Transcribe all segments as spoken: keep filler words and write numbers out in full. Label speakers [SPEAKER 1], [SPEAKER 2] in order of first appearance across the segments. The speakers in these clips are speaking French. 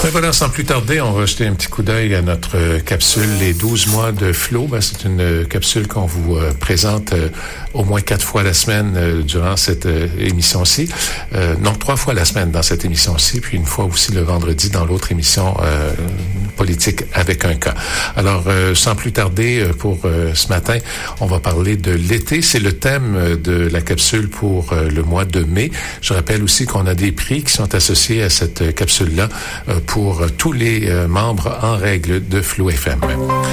[SPEAKER 1] Ben voilà, sans plus tarder, on va jeter un petit coup d'œil à notre capsule Les douze mois de Flo. Ben, c'est une capsule qu'on vous euh, présente euh, au moins quatre fois la semaine euh, durant cette euh, émission-ci. Euh, non, trois fois la semaine dans cette émission-ci, puis une fois aussi le vendredi dans l'autre émission euh, Politique avec un cas. Alors, euh, sans plus tarder, pour euh, ce matin, on va parler de l'été. C'est le thème de la capsule pour euh, le mois de mai. Je rappelle aussi qu'on a des prix qui sont associés à cette capsule-là euh, pour tous les euh, membres en règle de Flo F M.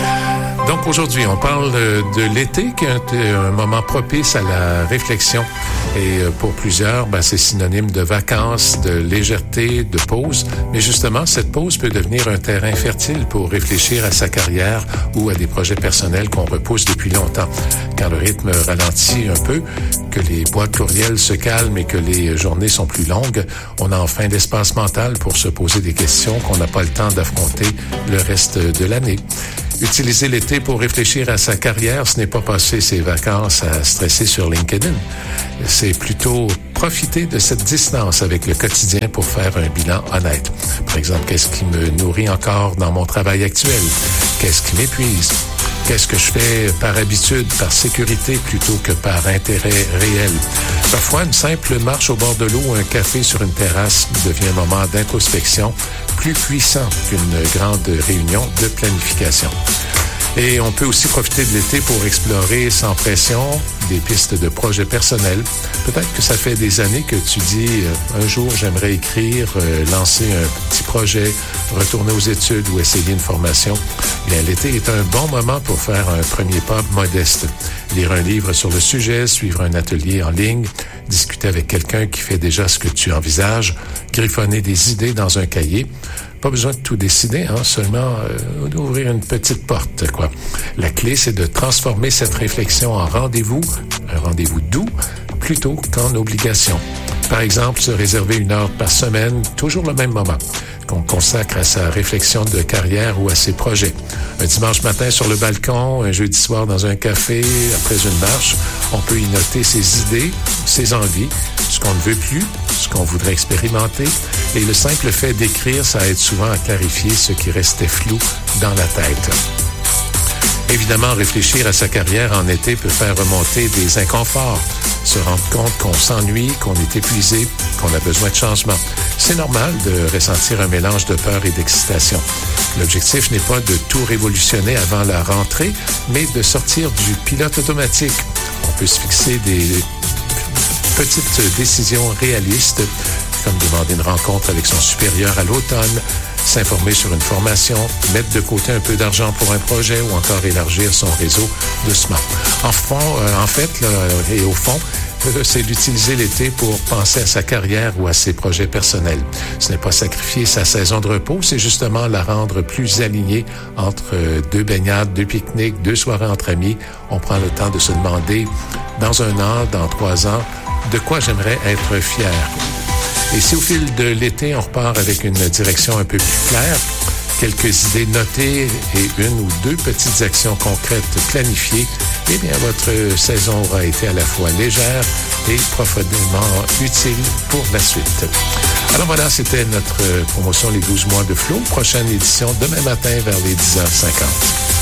[SPEAKER 1] Donc aujourd'hui, on parle de l'été qui est un, un moment propice à la réflexion. Et pour plusieurs, ben, c'est synonyme de vacances, de légèreté, de pause. Mais justement, cette pause peut devenir un terrain fertile pour réfléchir à sa carrière ou à des projets personnels qu'on repousse depuis longtemps. Quand le rythme ralentit un peu, que les boîtes courriels se calment et que les journées sont plus longues, on a enfin l'espace mental pour se poser des questions qu'on n'a pas le temps d'affronter le reste de l'année. Utiliser l'été pour réfléchir à sa carrière, ce n'est pas passer ses vacances à stresser sur LinkedIn. C'est plutôt profiter de cette distance avec le quotidien pour faire un bilan honnête. Par exemple, qu'est-ce qui me nourrit encore dans mon travail actuel? Qu'est-ce qui m'épuise? Qu'est-ce que je fais par habitude, par sécurité plutôt que par intérêt réel? Parfois, une simple marche au bord de l'eau ou un café sur une terrasse devient un moment d'introspection plus puissant qu'une grande réunion de planification. Et on peut aussi profiter de l'été pour explorer sans pression des pistes de projets personnels. Peut-être que ça fait des années que tu dis euh, un jour j'aimerais écrire, euh, lancer un petit projet, retourner aux études ou essayer une formation. Bien, l'été est un bon moment pour faire un premier pas modeste. Lire un livre sur le sujet, suivre un atelier en ligne, discuter avec quelqu'un qui fait déjà ce que tu envisages, griffonner des idées dans un cahier. Pas besoin de tout décider, hein, seulement euh, d'ouvrir une petite porte, quoi. La clé, c'est de transformer cette réflexion en rendez-vous, un rendez-vous doux, plutôt qu'en obligation. Par exemple, se réserver une heure par semaine, toujours le même moment, qu'on consacre à sa réflexion de carrière ou à ses projets. Un dimanche matin sur le balcon, un jeudi soir dans un café, après une marche, on peut y noter ses idées, ses envies, ce qu'on ne veut plus, ce qu'on voudrait expérimenter. Et le simple fait d'écrire, ça aide souvent à clarifier ce qui restait flou dans la tête. Évidemment, réfléchir à sa carrière en été peut faire remonter des inconforts, se rendre compte qu'on s'ennuie, qu'on est épuisé, qu'on a besoin de changement. C'est normal de ressentir un mélange de peur et d'excitation. L'objectif n'est pas de tout révolutionner avant la rentrée, mais de sortir du pilote automatique. On peut se fixer des petites décisions réalistes, comme demander une rencontre avec son supérieur à l'automne, s'informer sur une formation, mettre de côté un peu d'argent pour un projet ou encore élargir son réseau doucement. En fond, euh, en fait, là, et au fond, c'est d'utiliser l'été pour penser à sa carrière ou à ses projets personnels. Ce n'est pas sacrifier sa saison de repos, c'est justement la rendre plus alignée entre deux baignades, deux pique-niques, deux soirées entre amis. On prend le temps de se demander, dans un an, dans trois ans, de quoi j'aimerais être fier. Et si au fil de l'été, on repart avec une direction un peu plus claire, quelques idées notées et une ou deux petites actions concrètes planifiées, eh bien, votre saison aura été à la fois légère et profondément utile pour la suite. Alors voilà, c'était notre promotion Les douze mois de Flo. Prochaine édition demain matin vers les dix heures cinquante.